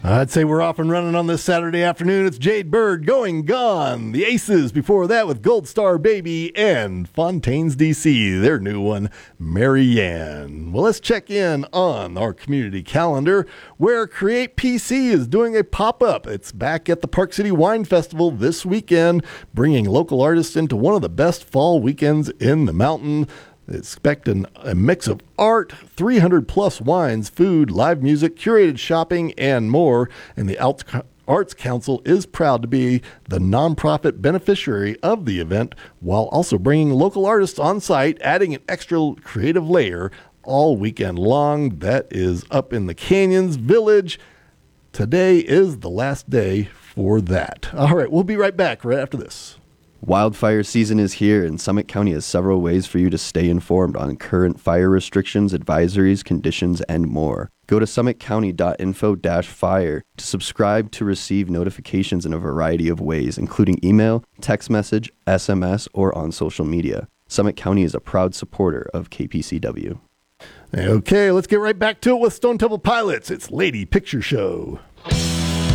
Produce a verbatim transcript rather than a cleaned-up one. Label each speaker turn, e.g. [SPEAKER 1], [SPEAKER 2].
[SPEAKER 1] I'd say we're off and running on this Saturday afternoon. It's Jade Bird, Going Gone. The Aces before that with Gold Star Baby and Fontaines D C, their new one, Marianne. Well, let's check in on our community calendar where Create P C is doing a pop-up. It's back at the Park City Wine Festival this weekend, bringing local artists into one of the best fall weekends in the mountain. Expect an, a mix of art, three hundred plus wines, food, live music, curated shopping, and more. And the Arts Council is proud to be the nonprofit beneficiary of the event, while also bringing local artists on site, adding an extra creative layer all weekend long. That is up in the Canyons Village. Today is the last day for that. All right, we'll be right back right after this.
[SPEAKER 2] Wildfire season is here, and Summit County has several ways for you to stay informed on current fire restrictions, advisories, conditions, and more. Go to summit county dot info dash fire to subscribe to receive notifications in a variety of ways, including email, text message, S M S, or on social media. Summit County is a proud supporter of K P C W.
[SPEAKER 1] Okay, let's get right back to it with Stone Temple Pilots. It's Lady Picture Show.